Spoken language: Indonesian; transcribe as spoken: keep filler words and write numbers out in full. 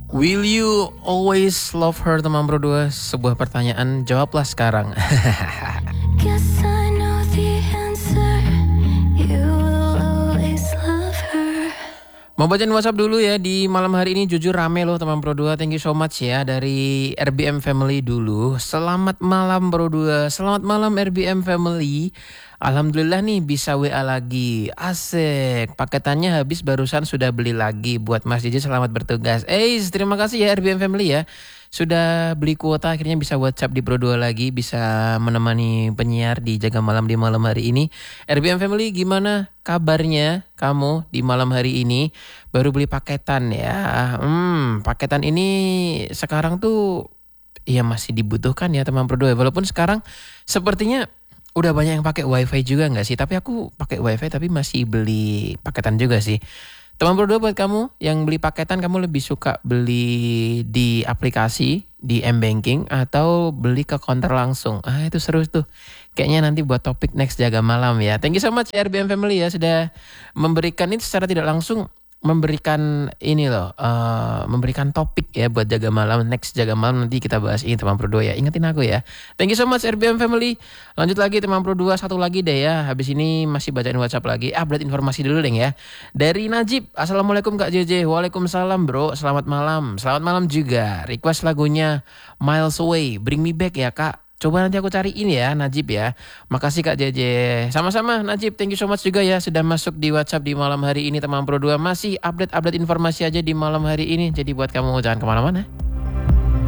Will you always love her, teman berdua? Sebuah pertanyaan, jawablah sekarang. Guess I know the answer. You will always love her. Mau bacain WhatsApp dulu ya di malam hari ini. Jujur rame loh teman Pro dua. Thank you so much ya dari R B M Family dulu. Selamat malam Pro dua. Selamat malam R B M Family. Alhamdulillah nih bisa W A lagi. Asik. Paketannya habis barusan sudah beli lagi buat Mas J J. Selamat bertugas. Eh, terima kasih ya R B M Family ya. Sudah beli kuota akhirnya bisa WhatsApp di Pro dua lagi, bisa menemani penyiar di Jaga Malam di malam hari ini. R B M Family gimana kabarnya kamu di malam hari ini? Baru beli paketan ya. Hmm, paketan ini sekarang tuh ya masih dibutuhkan ya teman Pro dua. Walaupun sekarang sepertinya udah banyak yang pakai wifi juga nggak sih? Tapi aku pakai wifi tapi masih beli paketan juga sih. Teman Pro dua buat kamu yang beli paketan, kamu lebih suka beli di aplikasi, di M-Banking atau beli ke counter langsung? Ah itu seru tuh. Kayaknya nanti buat topik next Jaga Malam ya. Thank you so much R B M Family ya sudah memberikan ini secara tidak langsung. Memberikan ini loh, uh, memberikan topik ya buat Jaga Malam. Next Jaga Malam nanti kita bahas ini teman Pro dua ya. Ingetin aku ya. Thank you so much R B M Family. Lanjut lagi teman Pro dua, satu lagi deh ya. Habis ini masih bacain WhatsApp lagi. Update informasi dulu deh ya. Dari Najib, Assalamualaikum Kak J J. Waalaikumsalam bro. Selamat malam. Selamat malam juga. Request lagunya Miles Away, Bring Me Back ya Kak. Coba nanti aku cari ini ya Najib ya. Makasih Kak J J. Sama-sama Najib, thank you so much juga ya sudah masuk di WhatsApp di malam hari ini teman Pro dua. Masih update-update informasi aja di malam hari ini. Jadi buat kamu jangan kemana-mana.